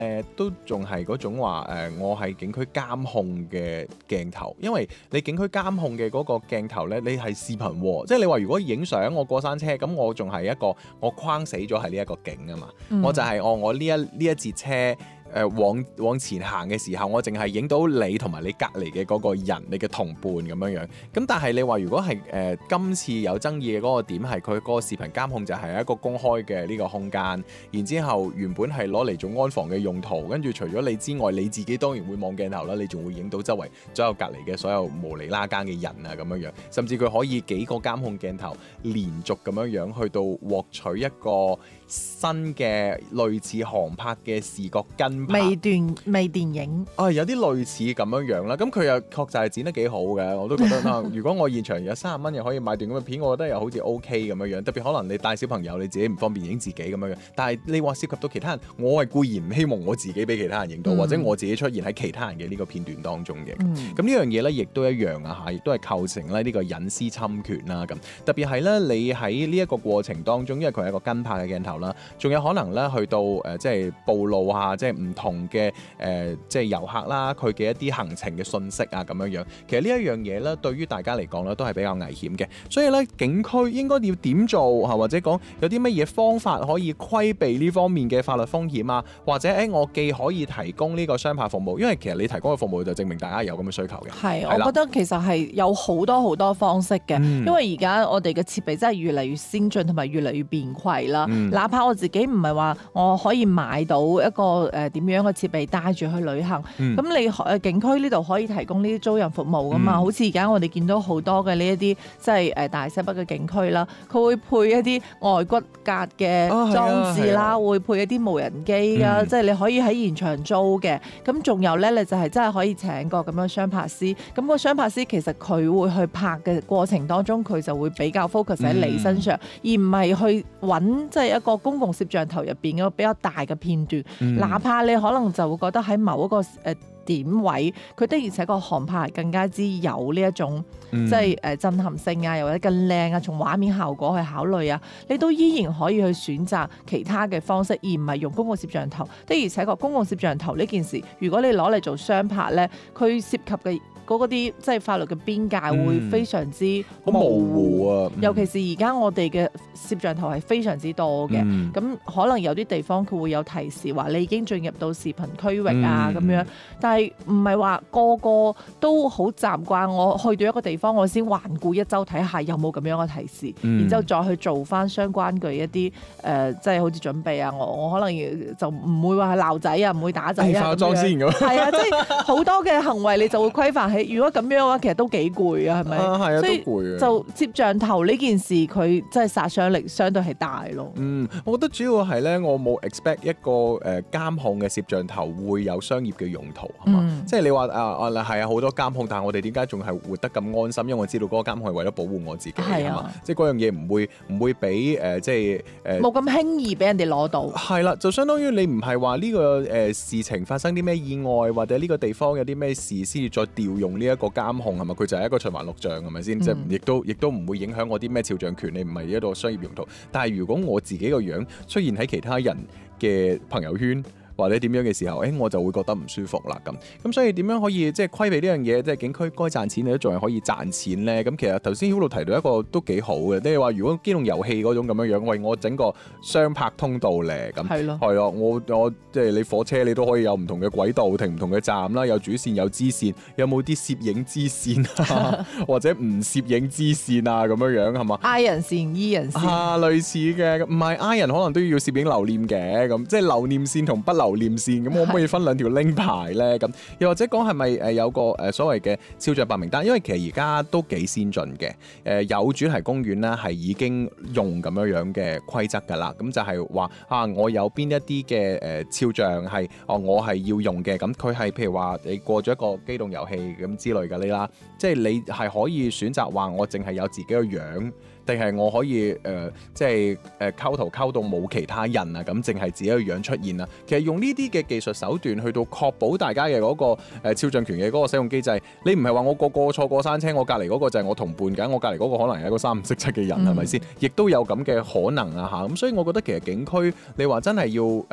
都仲係嗰種話我係景區監控嘅鏡頭，因為你景區監控嘅嗰個鏡頭咧，你係視頻喎，即係你話如果影相我過山車，咁我仲係一個我框死咗係呢一個景啊嘛，我就係我呢一節車。往前行嘅時候，我淨係影到你同埋你隔離嘅嗰個人，你嘅同伴咁樣樣。咁但係你話如果係今次有爭議嘅嗰個點係佢嗰個視頻監控就係一個公開嘅呢個空間，然之後原本係攞嚟做安防嘅用途，跟住除咗你之外，你自己當然會望鏡頭啦，你仲會影到周圍所有隔離嘅所有無厘啦更嘅人啊咁樣樣，甚至佢可以幾個監控鏡頭連續咁樣樣去到獲取一個新嘅類似航拍嘅視覺跟拍微電影有啲類似咁樣樣啦，咁佢又確實係剪得幾好嘅，我都覺得如果我現場有30蚊又可以買段咁嘅片，我覺得又好似 OK 咁樣樣，特別可能你帶小朋友你自己唔方便影自己咁樣樣，但係你話涉及到其他人，我係固然唔希望我自己俾其他人影到，或者我自己出現喺其他人嘅呢個片段當中嘅，咁呢樣嘢咧亦都一樣啊嚇，亦都係構成咧呢個隱私侵權啦咁，特別係咧你喺呢一個過程當中，因為佢係一個跟拍嘅鏡頭啦，仲有可能咧去到即係暴露下即係唔同嘅即係遊客啦，佢嘅一啲行程嘅信息啊咁樣樣，其實呢一樣嘢咧對於大家嚟講咧都係比較危險嘅，所以咧景區應該要點做或者講有啲乜嘢方法可以規避呢方面嘅法律風險啊，或者我既可以提供呢個雙拍服務，因為其實你提供嘅服務就證明大家有咁嘅需求嘅。 係，我覺得其實係有好多方式嘅，因為而家我哋嘅設備真係越嚟越先進同埋越嚟越便攜啦。哪怕我自己唔係話我可以買到一個點樣嘅設備帶住去旅行，咁你景區呢度可以提供呢啲租賃服務噶嘛？好似而家我哋見到好多嘅呢一啲即係大西北嘅景區啦，佢會配一啲外骨骼嘅裝置啦，會配一啲無人機啊，即係你可以喺現場租嘅。咁仲有咧，你就係真係可以請個咁樣雙拍師。咁個雙拍師其實佢會去拍嘅過程當中，佢就會比較 focus 喺你身上，而唔係去揾即係一個公共攝像頭入邊一個比較大嘅片段。哪怕你可能就會覺得喺某一個點位，佢的而且確航拍係更加之有呢一種即係震撼性啊，又或者更靚啊，從畫面效果去考慮啊，你都依然可以去選擇其他嘅方式，而唔係用公共攝像頭。的而且確公共攝像頭呢件事，如果你攞嚟做雙拍咧，佢涉及嘅嗰啲即係法律嘅邊界會非常之好模糊啊， 尤其是而家我哋嘅攝像頭係非常之多嘅，咁可能有啲地方佢會有提示話你已經進入到視頻區域啊咁樣，但係唔係話個個都好習慣我去到一個地方我先環顧一周睇下有冇咁樣嘅提示，然之後再去做翻相關嘅一啲即係好似準備啊，我可能就唔會話係鬧仔啊，唔會打仔啊， 化妝先咁， 係啊，即係好多嘅行為你就會規範起。如果咁樣嘅話，其實都幾攰啊，係咪？ 係啊， 所以都攰啊。 就攝像頭呢件事，佢真係殺傷力相對係大咯。 我覺得主要係咧，我冇 expect 一個監控嘅攝像頭會有商業嘅用途，係嘛？即係你話係啊，好多監控，但係我哋點解仲係活得咁安心？因為我知道嗰個監控係為咗保護我自己，係嘛？即係嗰樣嘢唔會俾即係冇咁輕易俾人哋攞到。 係啦，就相當於你唔係話呢個事情發生啲咩意外，或者呢個地方有啲咩事先至再調用呢一個監控，係咪？佢就係一個循環錄像，係咪先？即係亦都唔會影響我啲咩肖像權，你唔係一個商業用途。但係如果我自己個樣出現喺其他人嘅朋友圈或者點樣嘅時候，我就會覺得唔舒服啦咁所以點樣可以即係規避呢樣嘢？即係景區該賺錢你都仲係可以賺錢咧。咁其實頭先 Hulu 提到一個都幾好嘅，即係話如果機動遊戲嗰種咁樣為我整個雙拍通道咧，咁係咯，我即係你火車你都可以有唔同嘅軌道停唔同嘅站啦，有主線有支線，有冇啲攝影支線啊，或者唔攝影支線啊咁樣係嘛？I 人線 E 人線類似嘅，唔係 I 人可能都要攝影留念嘅，咁即係留念線同不留念線，咁可唔可以分兩條 link 牌咧？咁又或者講係咪有個所謂嘅肖像白名單？因為其實而家都幾先進嘅，有主題公園咧係已經用咁樣嘅規則㗎啦。咁就係話我有邊一啲嘅肖像係我係要用嘅，咁佢係譬如話你過咗一個機動遊戲咁之類嘅呢啦，即係你係可以選擇話我淨係有自己個樣。定係我可以即係溝圖溝到冇其他人啊，咁淨係自己個樣出現啊。其實用呢啲嘅技術手段去到確保大家嘅嗰個肖像權嘅嗰個使用機制，你唔係話我個坐過山車，我隔離嗰個就係我同伴緊，我隔離嗰個可能係一個三唔識七嘅人，係咪先？亦都有咁嘅可能啊嚇。咁所以我覺得其實景區你話真係要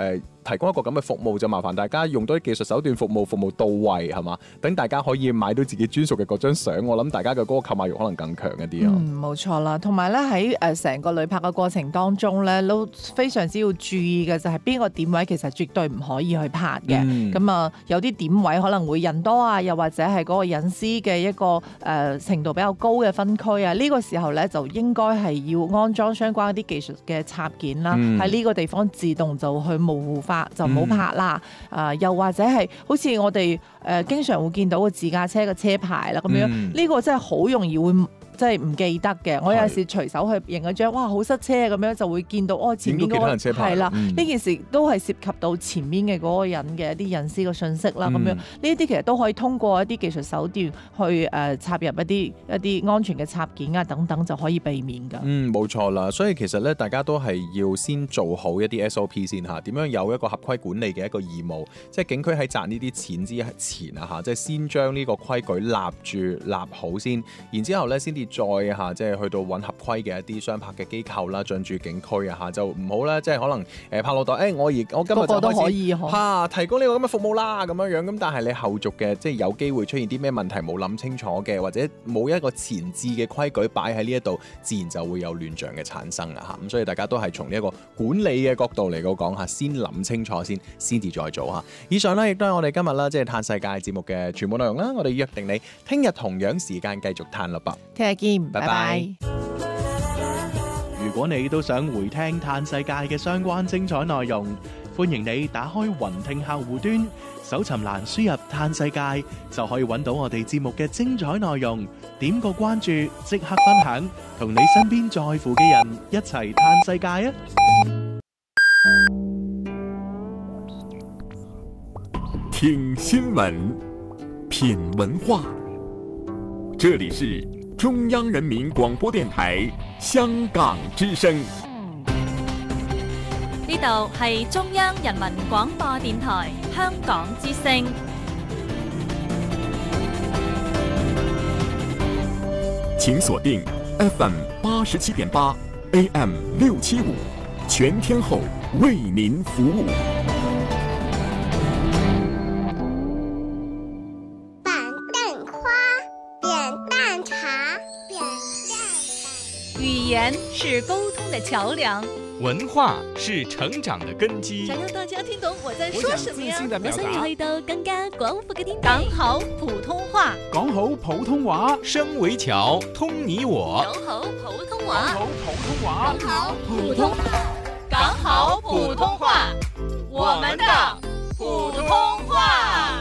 提供一個咁嘅服務，就麻煩大家用多啲技術手段服務到位係嘛？等大家可以買到自己專屬嘅嗰張相，我諗大家嘅嗰個購買欲可能更強一啲啊。 冇錯啦，同埋咧喺成個旅拍嘅過程當中咧，都非常之要注意嘅就係邊個點位其實絕對唔可以去拍嘅。咁啊，有啲點位可能會人多啊，又或者係嗰個隱私嘅一個程度比較高嘅分區啊，呢個時候咧就應該係要安裝相關啲技術嘅插件啦，喺呢個地方自動就去模糊化，就唔好拍啦。又或者係好似我哋經常會見到個自駕車嘅車牌啦咁樣，呢個真係好容易會即係唔記得嘅。我有時隨手去影一張，哇好塞車咁樣就會見到前面嗰個係啦，呢件事都係涉及到前面嘅嗰個人嘅一啲隱私嘅信息啦。咁樣呢啲其實都可以通過一啲技術手段去插入一啲安全嘅插件啊等等，就可以避免㗎。 冇錯啦。所以其實咧，大家都係要先做好一啲 SOP 先嚇，點樣有一個合規管理嘅一個義務。即係景區喺賺呢啲錢之前啊嚇，即係先將呢個規矩立好先，然之後咧先至再嚇，即係去到揾合規嘅一啲商拍嘅機構啦，進駐景區啊嚇，就唔好咧，即係可能拍腦袋，我今日就開始提供呢個咁嘅服務啦咁樣。咁但係你後續嘅即係有機會出現啲咩問題冇諗清楚嘅，或者冇一個前置嘅規矩擺喺呢一度，自然就會有亂象嘅產生啦嚇。咁所以大家都係從呢一個管理嘅角度嚟講下，先諗清楚先至再做嚇。以上呢，亦都係我哋今日啦，即係嘆世界節目嘅全部內容啦。我哋約定你聽日同樣時間繼續嘆啦噃。 聽日見，拜拜。 如果你都想回聽嘆世界嘅相關精彩內容，歡迎你打開雲聽客戶端，搜尋欄輸入嘆世界，就可以揾到我哋節目嘅精彩內容。點個關注，即刻分享，同你身邊在乎嘅人一齊嘆世界啊！ 聽新聞，品文化，這裡是中央人民廣播電台香港之聲。 呢度係中央人民廣播電台香港之聲。 請鎖定 FM 87.8 AM 675，全天候為您服務。 板凳花，扁擔茶，扁擔茶。 語言是溝通的橋樑， 文化是成長的根基。 想讓大家聽懂我在說什麼呀？ 我想要去到更加廣闊嘅天地。講好普通話， 講好普通話，聲為橋，通你我。 講好普通話， 講好普通話， 講好普通話，講好普通話，我們的普通話。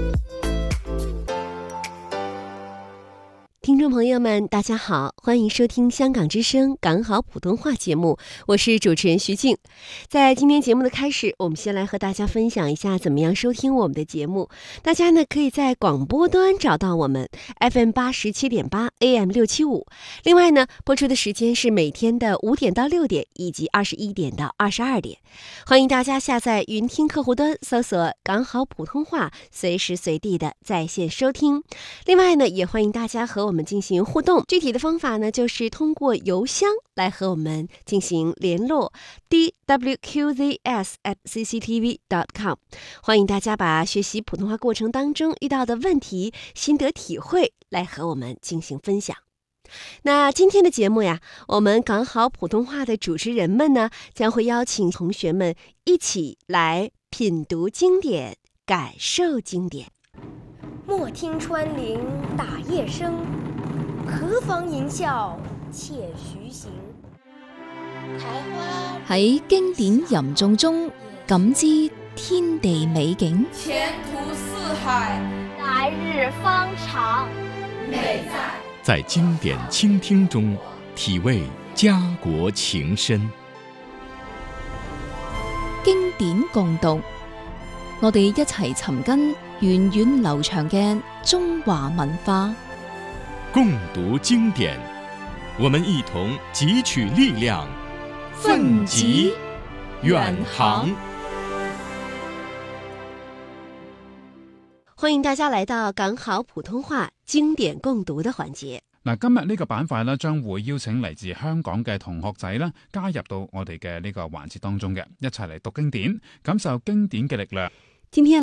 聽眾朋友們，大家好，歡迎收聽香港之聲港好普通話節目，我是主持人徐靜。在今天節目的開始，我們先來和大家分享一下怎麼樣收聽我們的節目。大家呢可以在廣播端找到我們 FM 87.8 AM 675。另外呢，播出的時間是每天的5點到6點以及21點到22點。歡迎大家下載雲聽客戶端，搜索港好普通話，隨時隨地的在線收聽。另外呢，也歡迎大家和我們進行互動，具體的方法呢，就是通過郵箱來和我們進行聯絡 dwqzs@cctv.com。歡迎大家把學習普通話過程當中遇到的問題、心得體會來和我們進行分享。那今天的節目呀，我們港好普通話的主持人們呢，將會邀請同學們一起來品讀經典，感受經典。 莫聽穿林打葉聲，何妨吟嘯且徐行。 喺經典吟誦中感知天地美景， 前途似海， 來日方長， 美在經典傾聽中體味家國情深。 經典共讀，我哋一齊尋根源遠流長嘅中華文化。 共讀經典，我們一同汲取力量，奮楫遠航。 歡迎大家來到港好普通話經典共讀的環節。 嗱，今日呢個板塊呢，將會邀請嚟自香港嘅同學仔啦，加入到我哋嘅呢個環節當中嘅，一齊嚟讀經典，感受經典嘅力量。 今天